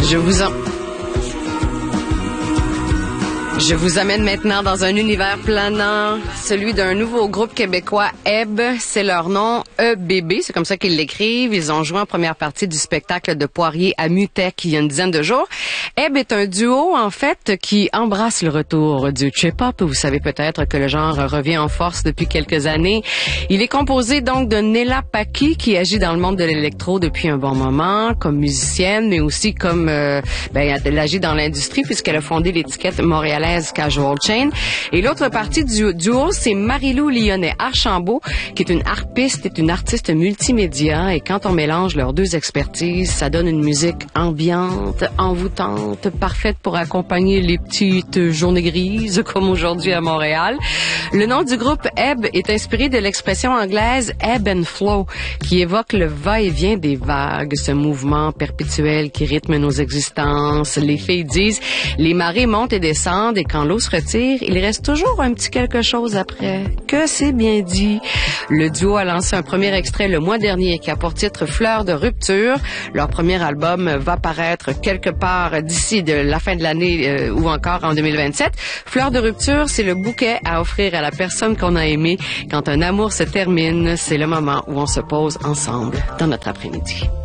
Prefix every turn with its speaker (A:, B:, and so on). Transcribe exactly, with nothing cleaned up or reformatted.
A: Je vous en... Je vous amène maintenant dans un univers planant, celui d'un nouveau groupe québécois, Ebb. C'est leur nom, E B B, c'est comme ça qu'ils l'écrivent. Ils ont joué en première partie du spectacle de Poirier à Mutech il y a une dizaine de jours. Ebb est un duo, en fait, qui embrasse le retour du trip-hop. Vous savez peut-être que le genre revient en force depuis quelques années. Il est composé donc de Nella Paki, qui agit dans le monde de l'électro depuis un bon moment, comme musicienne, mais aussi comme, euh, ben, elle agit dans l'industrie puisqu'elle a fondé l'étiquette montréalaise Casual Chain. Et l'autre partie du duo, c'est Marie-Lou Lyonnais-Archambault, qui est une harpiste, est une artiste multimédia. Et quand on mélange leurs deux expertises, ça donne une musique ambiante, envoûtante, parfaite pour accompagner les petites journées grises, comme aujourd'hui à Montréal. Le nom du groupe Ebb est inspiré de l'expression anglaise ebb and flow, qui évoque le va-et-vient des vagues, ce mouvement perpétuel qui rythme nos existences. Les filles disent, les marées montent et descendent, et quand l'eau se retire, il reste toujours un petit quelque chose après. Que c'est bien dit. Le duo a lancé un premier extrait le mois dernier qui a pour titre Fleurs de rupture. Leur premier album va paraître quelque part d'ici de la fin de l'année euh, ou encore en deux mille vingt-sept. Fleurs de rupture, c'est le bouquet à offrir à la personne qu'on a aimée. Quand un amour se termine, c'est le moment où on se pose ensemble dans notre après-midi.